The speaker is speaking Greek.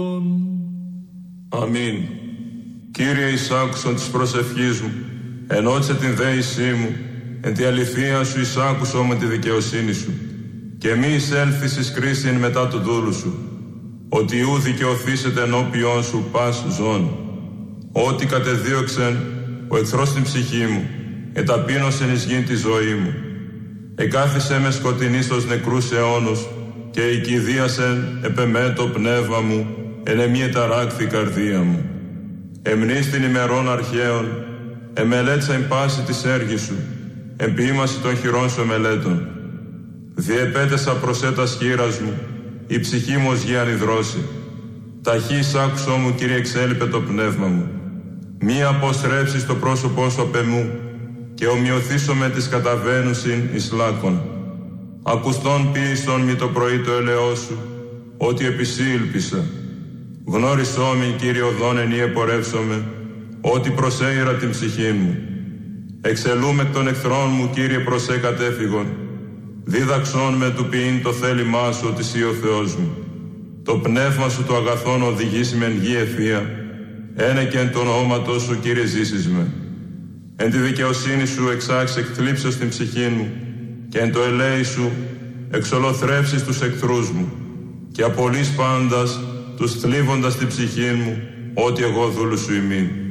Αμήν. Κύριε, εισάκουσον της προσευχής μου, ενώτισε την δέησή μου, εν τη αληθεία σου εισάκουσον με τη δικαιοσύνη σου, και μη εισέλθεις εις κρίσιν μετά του δούλου σου, ότι ου δικαιωθήσετε ενώπιον σου πας ζών. Ό,τι κατεδίωξεν ο εχθρός στην ψυχή μου, εταπείνωσεν εις γην τη ζωή μου. Εκάθισε με σκοτεινής ως νεκρούς αιώνους, και οικηδίασεν επεμέ το πνεύμα μου, εν εμή εταράκθη καρδία μου. Εμνείς την ημερών αρχαίων, εμελέτησα εν πάση της έργης σου, εν ποίημαση των χειρών σου εμελέτων. Διεπέτεσα προσέτας χείρας μου, η ψυχή μου ως γη ανιδρώση. Ταχύς άκουσό μου, Κύριε, εξέλιπε το πνεύμα μου. Μη αποστρέψεις το πρόσωπό σου απ' εμού, και ομοιωθήσω με τις καταβαίνουσιν εις λάκων. Ακουστών ποίησον μη το πρωί το ελαιό σου, ότι επισήλπισα. Γνώρισό μη, Κύριε, οδόν εν ή επορεύσομαι, ότι προσέειρα την ψυχή μου. Εξελούμε εκ των εχθρών μου, Κύριε, προσέ κατέφυγον. Δίδαξόν με του ποιήν το θέλημά σου, ότι εσύ ο Θεός μου. Το πνεύμα σου το αγαθόν οδηγήσει με εν γη ευθεία. Ένε και εν τον όματος σου, Κύριε, ζήσεις με. Εν τη δικαιοσύνη σου εξάξει εκθλίψεως την ψυχή μου, και εν το ελέη σου εξολοθρεύσεις τους εχθρούς μου, και απολύς πάντας τους θλίβοντας την ψυχή μου, ότι εγώ δούλου σου ημίν.